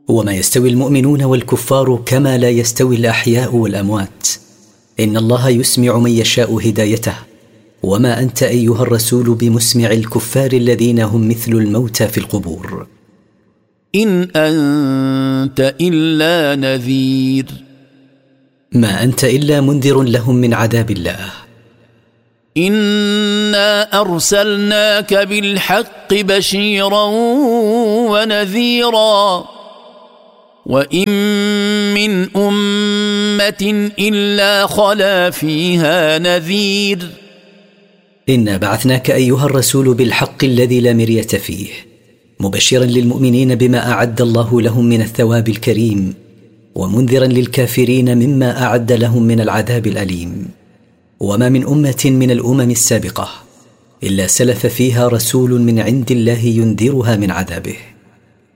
وما يستوي المؤمنون والكفار كما لا يستوي الأحياء والأموات. إن الله يسمع من يشاء هدايته، وما أنت أيها الرسول بمسمع الكفار الذين هم مثل الموتى في القبور. إن أنت إلا نذير، ما أنت إلا منذر لهم من عذاب الله. إنا أرسلناك بالحق بشيرا ونذيرا، وإن من أمة إلا خلا فيها نذير. إنا بعثناك أيها الرسول بالحق الذي لا مرية فيه، مبشرا للمؤمنين بما أعد الله لهم من الثواب الكريم، ومنذرا للكافرين مما أعد لهم من العذاب الأليم. وما من أمة من الأمم السابقة إلا سلف فيها رسول من عند الله ينذرها من عذابه.